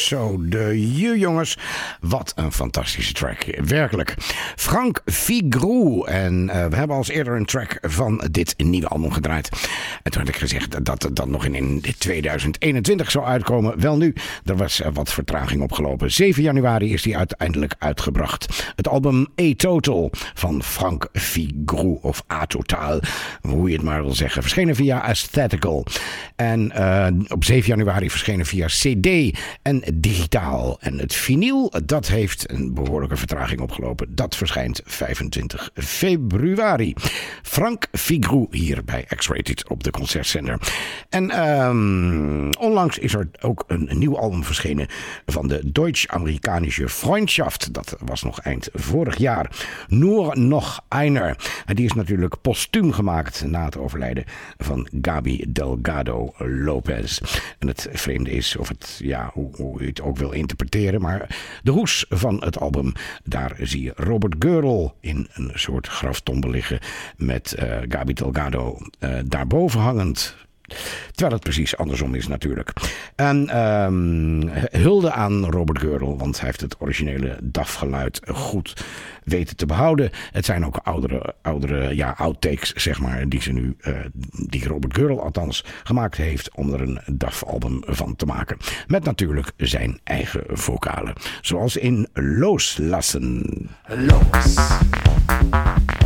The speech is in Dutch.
Zo, de jongens. Wat een fantastische track. Werkelijk. Frank Vigrou. En we hebben al eens eerder een track van dit nieuwe album gedraaid. En toen had ik gezegd dat het dan nog in 2021 zou uitkomen. Wel nu, er was wat vertraging opgelopen. 7 januari is die uiteindelijk uitgebracht. Het album A-Total van Frank Vigrou. Of A-Totaal, hoe je het maar wil zeggen. Verschenen via Aesthetical. En op 7 januari verschenen via CD en digitaal. En het vinyl, dat heeft een behoorlijke vertraging opgelopen. Dat verschijnt 25 februari. Frank Vigrou hier bij X-Rated op de concertzender. En onlangs is er ook een nieuw album verschenen van de Deutsch-Amerikanische Freundschaft. Dat was nog eind vorig jaar. Nur noch einer. En die is natuurlijk postuum gemaakt na het overlijden van Gaby Delgado Lopez. En het vreemde is, of het, ja, hoe je het ook wil interpreteren, maar de hoes van het album, daar zie je Robert Gürtel in een soort graftombe liggen met Gaby Delgado daarboven hangend. Terwijl het precies andersom is natuurlijk. En hulde aan Robert Gürtel, want hij heeft het originele DAF-geluid goed weten te behouden. Het zijn ook oudere outtakes, zeg maar, die Robert Gürtel althans gemaakt heeft om er een DAF-album van te maken. Met natuurlijk zijn eigen vocalen. Zoals in Loslassen. Los.